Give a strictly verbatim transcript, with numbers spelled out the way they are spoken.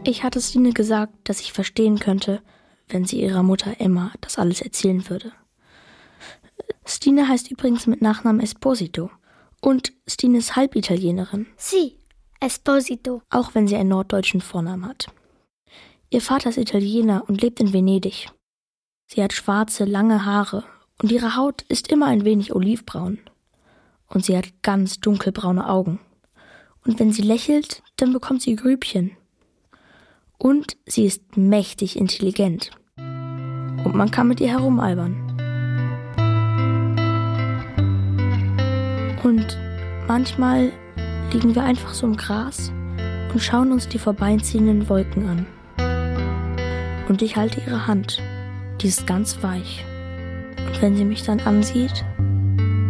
Ich hatte Stine gesagt, dass ich verstehen könnte, wenn sie ihrer Mutter Emma das alles erzählen würde. Stine heißt übrigens mit Nachnamen Esposito. Und Stine ist Halbitalienerin. Sie, Esposito. Auch wenn sie einen norddeutschen Vornamen hat. Ihr Vater ist Italiener und lebt in Venedig. Sie hat schwarze, lange Haare und ihre Haut ist immer ein wenig olivbraun. Und sie hat ganz dunkelbraune Augen. Und wenn sie lächelt, dann bekommt sie Grübchen. Und sie ist mächtig intelligent. Und man kann mit ihr herumalbern. Und manchmal liegen wir einfach so im Gras und schauen uns die vorbeiziehenden Wolken an. Und ich halte ihre Hand, die ist ganz weich. Und wenn sie mich dann ansieht,